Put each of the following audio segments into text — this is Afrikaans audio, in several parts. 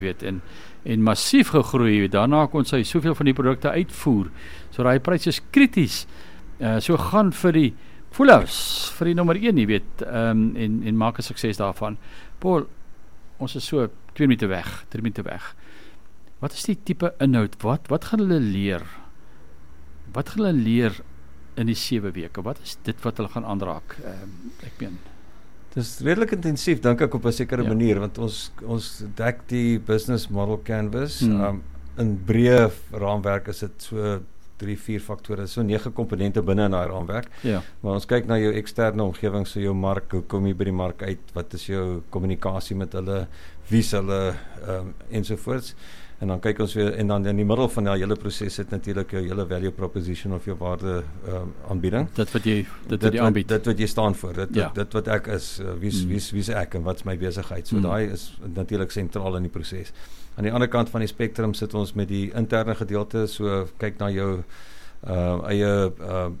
weet, en massief gegroei, weet, daarna kon sy soveel van die produkte uitvoer, so daai prys is krities, so gaan vir die Full-House, vir die nommer 1, jy weet, en maak 'n sukses daarvan. Paul, ons is so 2 minute weg, 3 minute weg. Wat is die tipe inhoud? Wat gaan hulle leer? Wat gaan hulle leer in die 7 weke? Wat is dit wat hulle gaan aanraak? Ek meen, dit is redelik intensief, dink ek, op 'n sekere manier, want ons dek die business model canvas, in breë raamwerk is dit so 3-4 faktore, so 9 komponente binne in daai raamwerk, maar ons kyk na jou eksterne omgewing, so jou mark, hoe kom jy by die mark uit, wat is jou kommunikasie met hulle, wie's hulle, ensovoorts, en dan kyk ons weer, en dan in die middel van die hele proses sit natuurlik jou hele value proposition of jou waarde aanbieding. Dit wat jy aanbied. Dit wat jy staan voor, dit wat ek is, wie's ek en wat's my besigheid. So daai is natuurlik sentraal in die proses. Aan die ander kant van die spektrum sit ons met die interne gedeelte, so kyk na jou eie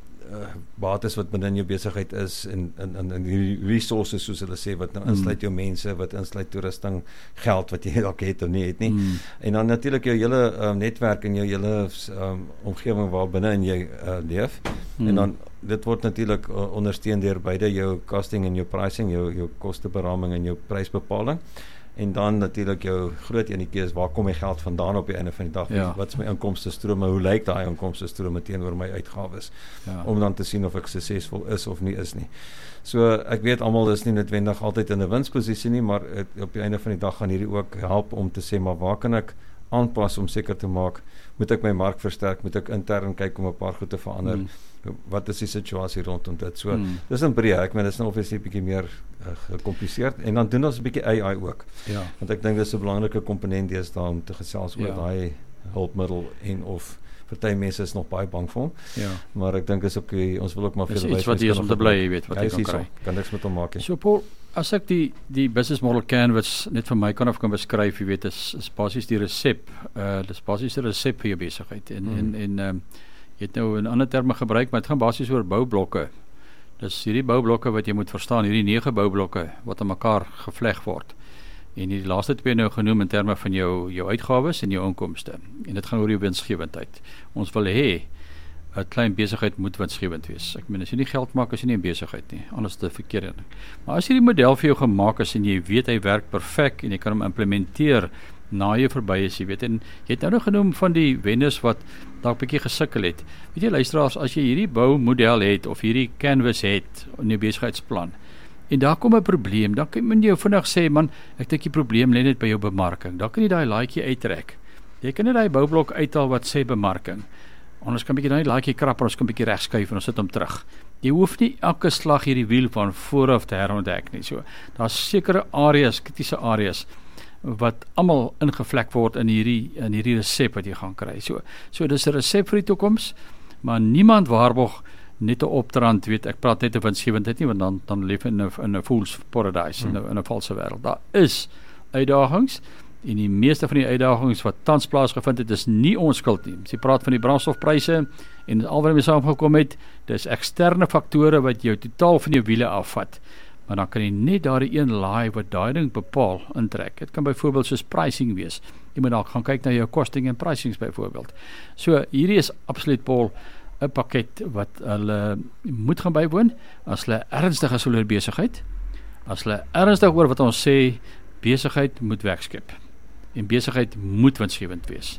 bates wat binne in jou besigheid is, en die resources, soos hulle sê, wat nou insluit jou mense, wat insluit toerusting, geld wat jy dalk het of nie het nie. En dan natuurlik jou hele netwerk en jou hele omgewing waar binne in jy leef. En dan dit word natuurlik ondersteun deur beide jou costing en jou pricing, jou kosteberaming en jou prysbepaling. En dan natuurlik jou groot enetjie is, waar kom my geld vandaan op die einde van die dag? Wat is my inkomstestrome? Hoe lyk daai inkomstestrome teenoor my uitgawes? Om dan te sien of ek suksesvol is of nie is nie. So ek weet almal is nie noodwendig altyd in 'n winsposisie nie, maar op die einde van die dag gaan hierdie ook help om te sê, maar waar kan ek aanpas om seker te maak, moet ek my mark versterk, moet ek intern kyk om 'n paar goed te verander, wat is die situasie rondom dit, so, dis in breë, ek meen, dis nou obviously 'n bietjie meer gecompliseerd, en dan doen ons 'n bietjie AI ook, want ek dink dis 'n belangrike komponent deesdae om te gesels oor daai hulpmiddel, en of party mense is nog baie bang vir hom, maar ek dink is ook, ons wil ook maar vir hulle iets wat jy is om te bly, jy weet, wat jy kan kry. Kan niks met hom maak. So Paul, as ek die business model canvas net vir my kan beskryf, jy weet, is basies die resep, dis basies die resep vir jou besigheid, en jy het nou in ander terme gebruik, maar het gaan basies oor boublokke. Dis hierdie boublokke wat jy moet verstaan, hierdie 9 boublokke wat aan mekaar gevleg word. En die laaste 2 nou genoem in terme van jou uitgawes en jou inkomste. En dit gaan oor jou winsgewendheid. Ons wil hê 'n klein besigheid moet winsgewend wees. Ek meen, as jy nie geld maak, is jy nie 'n besigheid nie. Anders is dit 'n verkeerde ding. Maar as hierdie model vir jou gemaak is en jy weet hy werk perfek en jy kan hom implementeer na jy verby is, jy weet, en jy het nou genoem van die wenners wat dalk 'n bietjie gesukkel het. Weet jy, luisteraars, as jy hierdie boumodel het of hierdie canvas het in jou besigheidsplan en daar kom 'n probleem, dan kan jy vinnig sê, man, ek dink die probleem lê net by jou bemarking. Dan kan jy daai laaitjie uittrek. Jy kan net daai boublok uithaal wat sê bemarking. Ons kan 'n bietjie daai laaitjie krap en ons kan 'n bietjie regskuif en ons sit hom terug. Jy hoef nie elke slag hierdie wiel van vooraf te herontdek nie. So, daar's sekere areas, kritiese areas wat almal ingevlek word in hierdie resep wat jy gaan kry. So dis 'n resep vir die toekoms, maar niemand waarborg net 'n optrand, weet, ek praat net 'n winsgewendheid nie, want dan leef in 'n fool's paradise, in 'n valse wêreld. Daar is uitdagings, en die meeste van die uitdagings wat tans plaasgevind het, is nie ons skuld nie. As jy praat van die brandstofpryse, en al wat ons saamgekom het, dis eksterne faktore wat jou totaal van jou wiele afvat. Maar dan kan jy net daardie een laai wat daai ding bepaal intrek. Dit kan byvoorbeeld soos pricing wees. Jy moet dalk gaan kyk na jou costing en pricings byvoorbeeld. So hierdie is absoluut, Paul, 'n pakket wat hulle moet gaan bywoon as hulle ernstig is oor hulle besigheid. As hulle ernstig oor wat ons sê, besigheid moet wegskep. En besigheid moet winsgewend wees.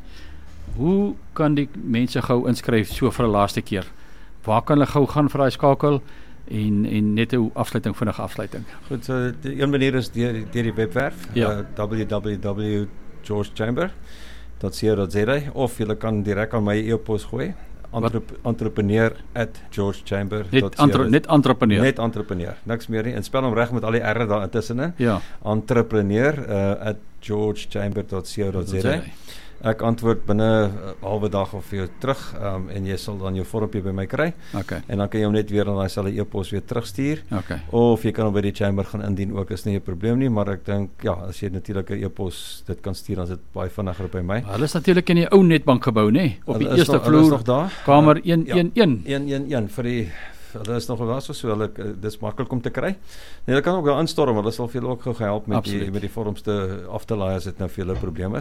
Hoe kan die mense gou inskryf so vir 'n laaste keer? Waar kan hulle gou gaan vir daai skakel? En net 'n afsluiting, vinnige afsluiting. Goed, so die een manier is deur die webwerf, www.georgechamber.co.za, of jy kan direk aan my e-pos gooi, entrepreneur@georgechamber.co.za. Net entrepreneur. Net entrepreneur, niks meer nie, en spel hom reg met al die R daar intussenin. Entrepreneur@georgechamber.co.za. Ek antwoord binne 'n halwe dag of vir jou terug, en jy sal dan jou vormpie by my kry. En dan kan jy hom net weer aan daai selfde e-pos weer terugstuur. Of jy kan hom by die chamber gaan indien ook, is nie 'n probleem nie, maar ek dink, as jy natuurlik 'n e-pos dit kan stuur, dan is dit baie vinniger by my. Hulle is natuurlik in die ou netbankgebou, nê? Op die eerste vloer, kamer 111. 111 vir die hulle is nog was so hulle dis maklik om te kry. Nee, hulle kan ook daar instorm, hulle sal vir julle ook gou help met die vorms te af te laai as dit nou vir julle 'n probleem is.